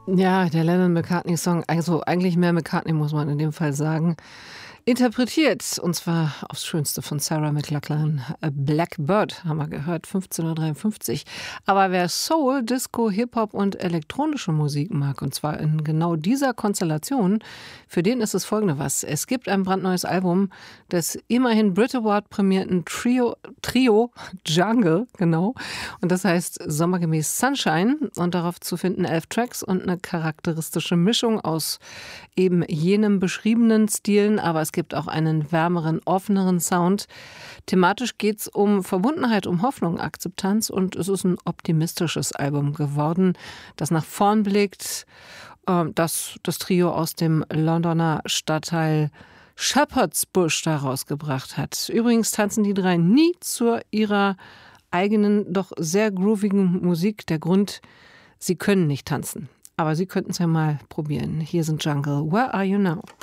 Ja, der Lennon-McCartney-Song, also eigentlich mehr McCartney, muss man in dem Fall sagen, interpretiert, und zwar aufs Schönste von Sarah McLachlan. Blackbird haben wir gehört, 15:53 Uhr. Aber wer Soul, Disco, Hip-Hop und elektronische Musik mag, und zwar in genau dieser Konstellation, für den ist es folgende was. Es gibt ein brandneues Album des immerhin Brit Award prämierten Trio Jungle, genau. Und das heißt sommergemäß Sunshine, und darauf zu finden 11 Tracks und eine charakteristische Mischung aus eben jenem beschriebenen Stilen, aber es gibt auch einen wärmeren, offeneren Sound. Thematisch geht es um Verbundenheit, um Hoffnung, Akzeptanz, und es ist ein optimistisches Album geworden, das nach vorn blickt, das Trio aus dem Londoner Stadtteil Shepherd's Bush da rausgebracht hat. Übrigens tanzen die drei nie zu ihrer eigenen, doch sehr groovigen Musik. Der Grund: sie können nicht tanzen. Aber Sie könnten es ja mal probieren. Hier sind Jungle. Where are you now?